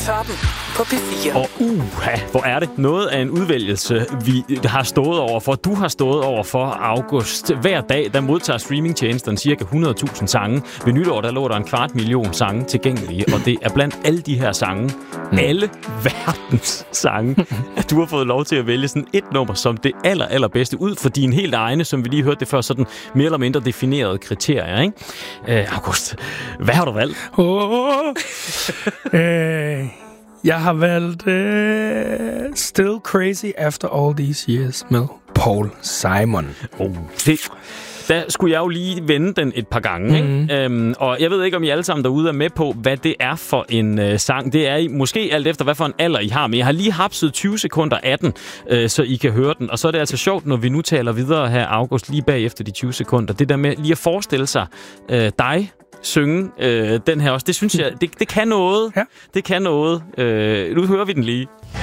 Toppen på P4. Og hvor er det noget af en udvælgelse, vi har stået over for. Du har stået over for, August. Hver dag, der modtager streamingtjenesterne cirka 100.000 sange. Ved nytår, der lå der 250.000 sange tilgængelige, og det er blandt alle de her sange, alle verdens sange, at du har fået lov til at vælge sådan et nummer som det allerbedste ud for dine helt egne, som vi lige hørte det før, sådan mere eller mindre definerede kriterier, ikke? August, hvad har du valgt? Jeg har valgt Still Crazy After All These Years med Paul Simon. Der skulle jeg jo lige vende den et par gange. Ikke? Og jeg ved ikke, om I alle sammen derude er med på, hvad det er for en sang. Det er I måske alt efter, hvad for en alder I har. Men jeg har lige hapset 20 sekunder af den, så I kan høre den. Og så er det altså sjovt, når vi nu taler videre her, August, lige bagefter de 20 sekunder. Det der med lige at forestille sig dig synge den her også. Det synes jeg, det kan noget. Ja. Det kan noget. Nu hører vi den lige.